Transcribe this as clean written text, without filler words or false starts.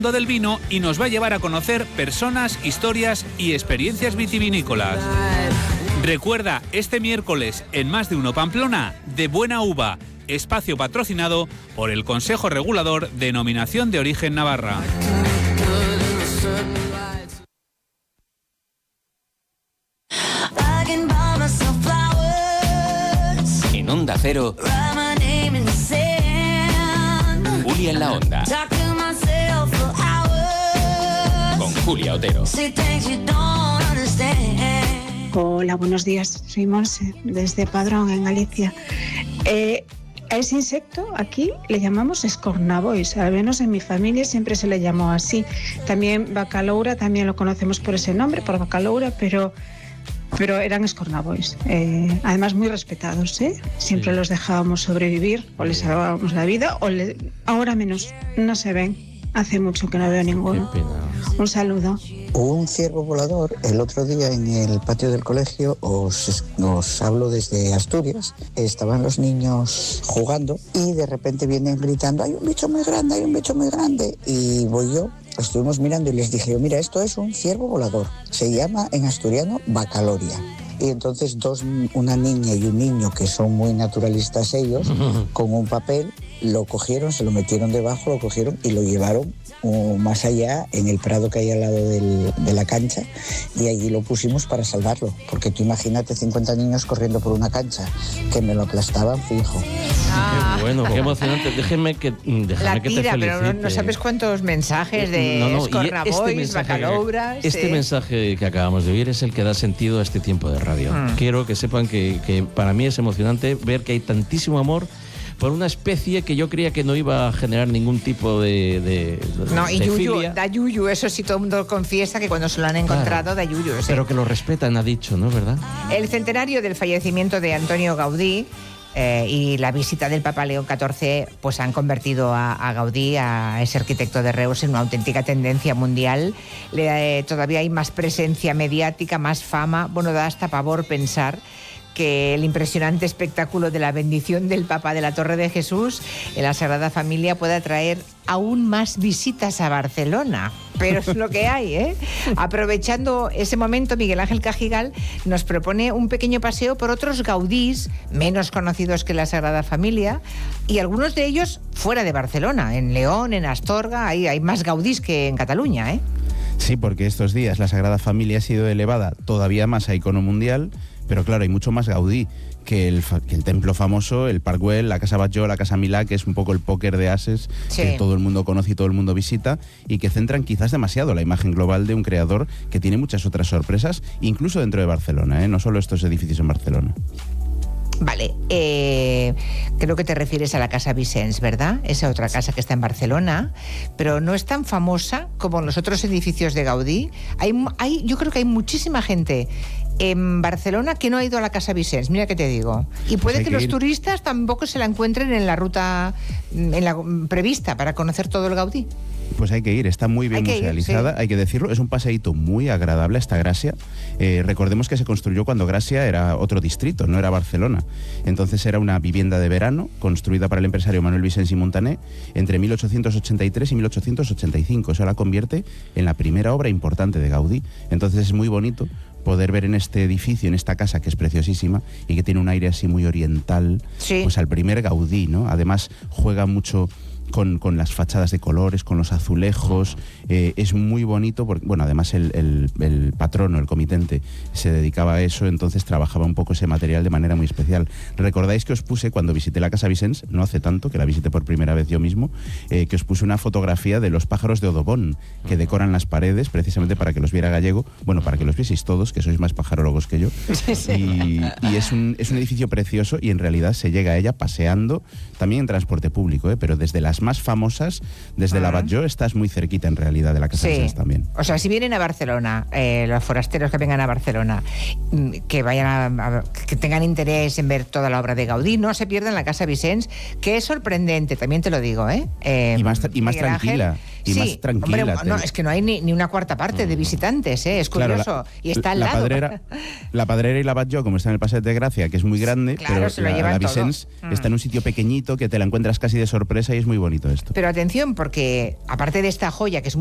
del vino y nos va a llevar a conocer personas, historias y experiencias vitivinícolas. Recuerda, este miércoles en Más de Uno Pamplona, de Buena Uva, espacio patrocinado por el Consejo Regulador de Denominación de Origen Navarra. En Onda Cero, Julia en la Onda, con Julia Otero. Hola, buenos días. Soy Monse, desde Padrón, en Galicia. A ese insecto aquí le llamamos escornabois, al menos en mi familia siempre se le llamó así. También bacaloura, también lo conocemos por ese nombre, por bacaloura, pero eran escornabois. Además muy respetados, siempre los dejábamos sobrevivir, o les salvábamos la vida, ahora menos, no se ven. Hace mucho que no veo ninguno. Un saludo. Un ciervo volador el otro día en el patio del colegio, os hablo desde Asturias, estaban los niños jugando y de repente vienen gritando, hay un bicho muy grande, hay un bicho muy grande, y voy yo, estuvimos mirando y les dije, mira, esto es un ciervo volador, se llama en asturiano bacaloria. Y entonces una niña y un niño, que son muy naturalistas ellos, con un papel lo cogieron, se lo metieron debajo, lo cogieron y lo llevaron más allá, en el prado que hay al lado de la cancha, y allí lo pusimos para salvarlo, porque tú imagínate 50 niños corriendo por una cancha, que me lo aplastaban fijo. Qué bueno, qué emocionante. Déjame que te felicite. Pero no sabes cuántos mensajes de escornabois, bacalouras. Este mensaje que acabamos de oír es el que da sentido a este tiempo de radio. Quiero que sepan que para mí es emocionante ver que hay tantísimo amor por una especie que yo creía que no iba a generar ningún tipo de filia. Da yuyu, eso sí, todo el mundo confiesa que cuando se lo han encontrado, da yuyu. Pero que lo respetan, ha dicho, ¿no? ¿Verdad? El centenario del fallecimiento de Antonio Gaudí y la visita del Papa León XIV pues han convertido a Gaudí, a ese arquitecto de Reus, en una auténtica tendencia mundial. Todavía hay más presencia mediática, más fama. Bueno, da hasta pavor pensar que el impresionante espectáculo de la bendición del Papa de la Torre de Jesús en la Sagrada Familia pueda atraer aún más visitas a Barcelona. Pero es lo que hay, Aprovechando ese momento, Miguel Ángel Cajigal nos propone un pequeño paseo por otros Gaudís menos conocidos que la Sagrada Familia, y algunos de ellos fuera de Barcelona, en León, en Astorga. Hay más Gaudís que en Cataluña, Sí, porque estos días la Sagrada Familia ha sido elevada todavía más a icono mundial, pero claro, hay mucho más Gaudí que el templo famoso, el Parc Güell, la Casa Batlló, la Casa Milà, que es un poco el póker de ases que todo el mundo conoce y todo el mundo visita, y que centran quizás demasiado la imagen global de un creador que tiene muchas otras sorpresas, incluso dentro de Barcelona, no solo estos edificios en Barcelona. Vale, creo que te refieres a la Casa Vicens, ¿verdad? Esa otra casa que está en Barcelona, pero no es tan famosa como los otros edificios de Gaudí. Yo creo que hay muchísima gente en Barcelona que no ha ido a la Casa Vicens, mira que te digo. Y puede que los turistas tampoco se la encuentren en la ruta prevista para conocer todo el Gaudí. Pues hay que ir, está muy bien musealizada, hay que decirlo, es un paseíto muy agradable hasta Gracia. Recordemos que se construyó cuando Gracia era otro distrito, no era Barcelona. Entonces era una vivienda de verano construida para el empresario Manuel Vicens i Montaner entre 1883 y 1885. Eso la convierte en la primera obra importante de Gaudí. Entonces es muy bonito poder ver en este edificio, en esta casa que es preciosísima y que tiene un aire así muy oriental, pues al primer Gaudí, ¿no? Además juega mucho con las fachadas de colores, con los azulejos, es muy bonito porque, bueno, además el patrono, el comitente, se dedicaba a eso, entonces trabajaba un poco ese material de manera muy especial. ¿Recordáis que os puse, cuando visité la Casa Vicens, no hace tanto, que la visité por primera vez yo mismo, que os puse una fotografía de los pájaros de Odobón, que decoran las paredes, precisamente para que los viera Gallego, bueno, para que los vieseis todos, que sois más pajarólogos que yo, y es un edificio precioso, y en realidad se llega a ella paseando, también en transporte público, pero desde las más famosas, desde la Batlló, estás muy cerquita en realidad de la Casa Vicens también. O sea, si vienen a Barcelona, los forasteros que vengan a Barcelona, que vayan que tengan interés en ver toda la obra de Gaudí, no se pierdan la Casa Vicens, que es sorprendente, también te lo digo, y más tranquila. y más tranquila. Hombre, no, es que no hay ni una cuarta parte de visitantes, es curioso. Claro, y está al lado. La Padrera y la Batlló, como está en el Paseo de Gracia, que es muy grande, claro, pero la Vicens está en un sitio pequeñito que te la encuentras casi de sorpresa y es muy bonito esto. Pero atención, porque aparte de esta joya que es